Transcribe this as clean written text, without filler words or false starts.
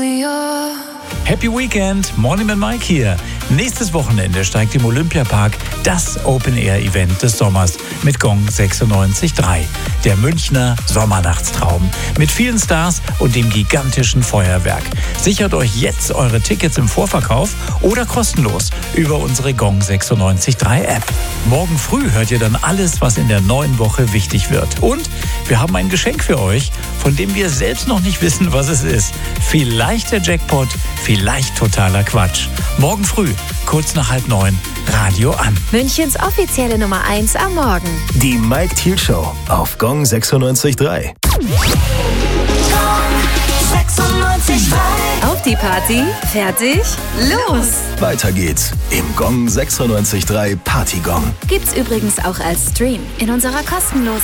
Happy Weekend, Morning mit Mike hier. Nächstes Wochenende steigt im Olympiapark das Open-Air-Event des Sommers mit Gong 96.3. Der Münchner Sommernachtstraum mit vielen Stars und dem gigantischen Feuerwerk. Sichert euch jetzt eure Tickets im Vorverkauf oder kostenlos über unsere Gong 96.3 App. Morgen früh hört ihr dann alles, was in der neuen Woche wichtig wird. Und wir haben ein Geschenk für euch, von dem wir selbst noch nicht wissen, was es ist. Vielleicht der Jackpot, vielleicht totaler Quatsch. Morgen früh, kurz nach 8:30, Radio an. Münchens offizielle Nummer 1 am Morgen. Die Mike Thiel Show auf Gong 96.3. Auf die Party, fertig, los! Weiter geht's im Gong 96.3 Party Gong. Gibt's übrigens auch als Stream in unserer kostenlosen